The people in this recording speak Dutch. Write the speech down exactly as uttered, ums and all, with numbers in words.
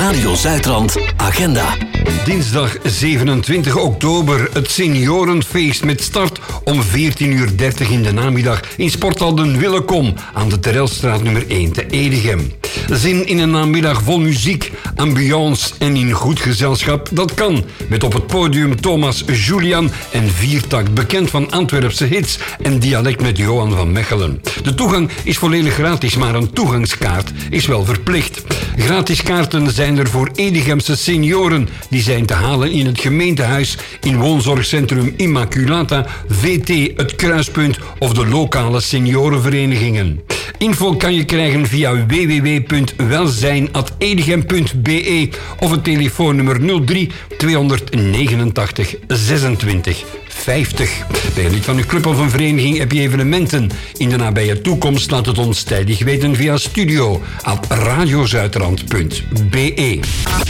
Radio Zuidrand Agenda. Dinsdag zevenentwintig oktober, het seniorenfeest met start om veertien uur dertig in de namiddag in Sporthal de Willekom aan de Terelstraat nummer één te Edegem. Zin in een namiddag vol muziek, ambiance en in goed gezelschap, dat kan. Met op het podium Thomas Julian en Viertakt, bekend van Antwerpse hits en dialect met Johan van Mechelen. De toegang is volledig gratis, maar een toegangskaart is wel verplicht. Gratis kaarten zijn er voor Edegemse senioren. Die zijn te halen in het gemeentehuis, in woonzorgcentrum Immaculata, V T Het Kruispunt of de lokale seniorenverenigingen. Info kan je krijgen via w w w punt welzijn punt edegem punt b e of het telefoonnummer nul drie tweehonderdnegenentachtig zesentwintig vijftig. Bij een lid van uw club of een vereniging heb je evenementen in de nabije toekomst? Laat het ons tijdig weten via studio at radiozuidrand punt b e.